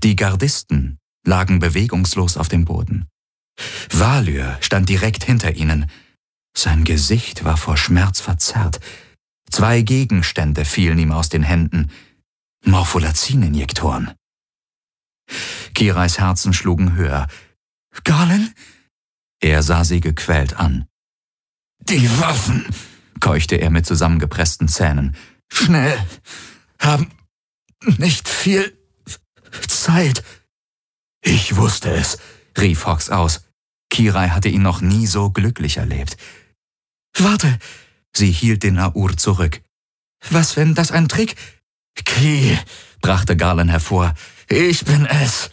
Die Gardisten lagen bewegungslos auf dem Boden. Valyr stand direkt hinter ihnen. Sein Gesicht war vor Schmerz verzerrt. 2 Gegenstände fielen ihm aus den Händen. Morpholazin-Injektoren. Kirais Herzen schlugen höher. »Garlan?« Er sah sie gequält an. »Die Waffen«, keuchte er mit zusammengepressten Zähnen. »Schnell! Haben nicht viel Zeit.« »Ich wusste es«, rief Hox aus. Kirai hatte ihn noch nie so glücklich erlebt. »Warte«, sie hielt den Aur zurück. »Was, wenn das ein Trick?« »Ki«, brachte Garlan hervor, »ich bin es.«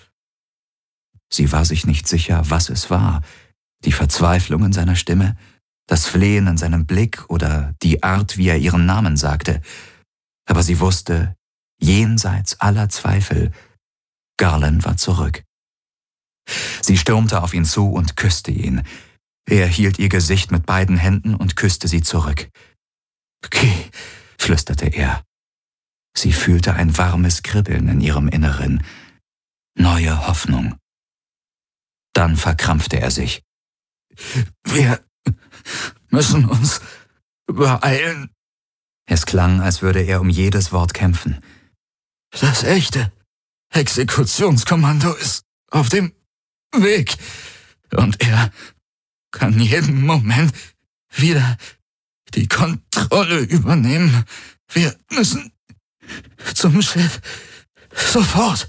Sie war sich nicht sicher, was es war. Die Verzweiflung in seiner Stimme, das Flehen in seinem Blick oder die Art, wie er ihren Namen sagte. Aber sie wusste, jenseits aller Zweifel, Garlan war zurück. Sie stürmte auf ihn zu und küsste ihn. Er hielt ihr Gesicht mit beiden Händen und küsste sie zurück. »Ki«, flüsterte er. Sie fühlte ein warmes Kribbeln in ihrem Inneren. Neue Hoffnung. Dann verkrampfte er sich. »Wir müssen uns beeilen.« Es klang, als würde er um jedes Wort kämpfen. »Das echte Exekutionskommando ist auf dem Weg und er kann jeden Moment wieder die Kontrolle übernehmen. Wir müssen zum Schiff. Sofort.«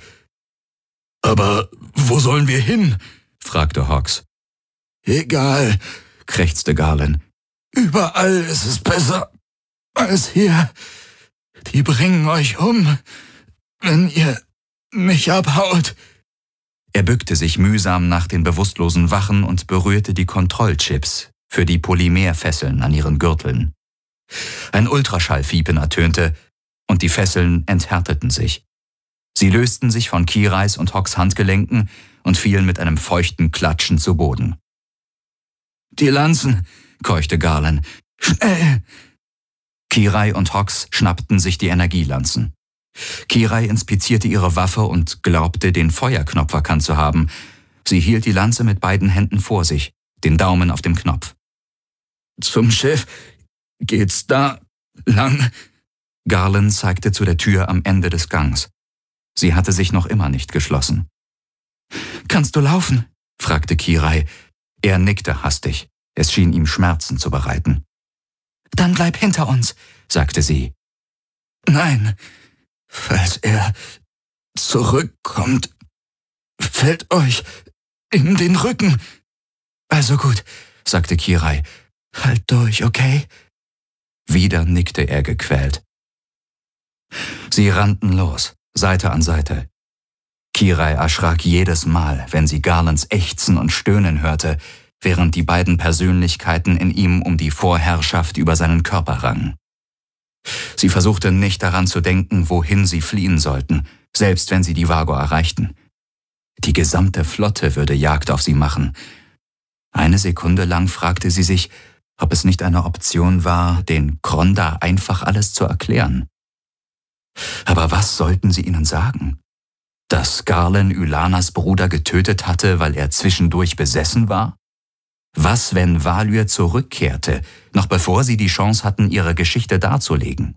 »Aber wo sollen wir hin?« fragte Hox. »Egal«, krächzte Garlan. »Überall ist es besser als hier. Die bringen euch um, wenn ihr nicht abhaut.« Er bückte sich mühsam nach den bewusstlosen Wachen und berührte die Kontrollchips für die Polymerfesseln an ihren Gürteln. Ein Ultraschallfiepen ertönte und die Fesseln enthärteten sich. Sie lösten sich von Kirais und Hox Handgelenken und fielen mit einem feuchten Klatschen zu Boden. »Die Lanzen«, keuchte Garlan. »Schnell!« Kirai und Hox schnappten sich die Energielanzen. Kirai inspizierte ihre Waffe und glaubte, den Feuerknopf erkannt zu haben. Sie hielt die Lanze mit beiden Händen vor sich, den Daumen auf dem Knopf. »Zum Schiff geht's da lang.« Garlan zeigte zu der Tür am Ende des Gangs. Sie hatte sich noch immer nicht geschlossen. »Kannst du laufen?« fragte Kirai. Er nickte hastig. Es schien ihm Schmerzen zu bereiten. »Dann bleib hinter uns«, sagte sie. »Nein, falls er zurückkommt, fällt euch in den Rücken.« »Also gut«, sagte Kirai. »Halt durch, okay?« Wieder nickte er gequält. Sie rannten los, Seite an Seite. Kirai erschrak jedes Mal, wenn sie Garlans Ächzen und Stöhnen hörte, während die beiden Persönlichkeiten in ihm um die Vorherrschaft über seinen Körper rangen. Sie versuchte nicht daran zu denken, wohin sie fliehen sollten, selbst wenn sie die Vago erreichten. Die gesamte Flotte würde Jagd auf sie machen. Eine Sekunde lang fragte sie sich, ob es nicht eine Option war, den Kronda einfach alles zu erklären. Aber was sollten sie ihnen sagen? Dass Garlan Ylanas Bruder getötet hatte, weil er zwischendurch besessen war? Was, wenn Valyr zurückkehrte, noch bevor sie die Chance hatten, ihre Geschichte darzulegen?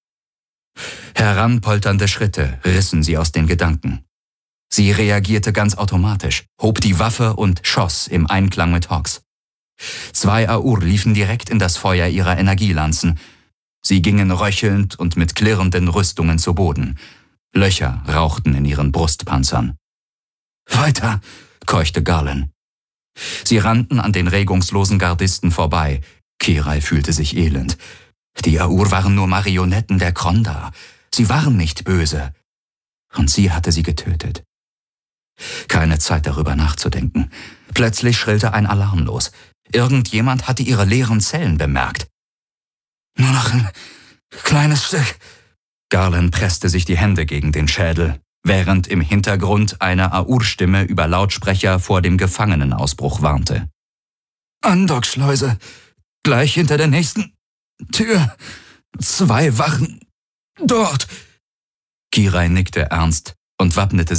Heranpolternde Schritte rissen sie aus den Gedanken. Sie reagierte ganz automatisch, hob die Waffe und schoss im Einklang mit Hox. 2 Aur liefen direkt in das Feuer ihrer Energielanzen. Sie gingen röchelnd und mit klirrenden Rüstungen zu Boden. Löcher rauchten in ihren Brustpanzern. »Weiter«, keuchte Garlan. Sie rannten an den regungslosen Gardisten vorbei. Kirai fühlte sich elend. Die Aur waren nur Marionetten der Kronda. Sie waren nicht böse. Und sie hatte sie getötet. Keine Zeit darüber nachzudenken. Plötzlich schrillte ein Alarm los. Irgendjemand hatte ihre leeren Zellen bemerkt. »Nur noch ein kleines Stück.« Garlan presste sich die Hände gegen den Schädel, während im Hintergrund eine Aur-Stimme über Lautsprecher vor dem Gefangenenausbruch warnte. »Andockschleuse, gleich hinter der nächsten Tür. 2 Wachen. Dort.« Kirai nickte ernst und wappnete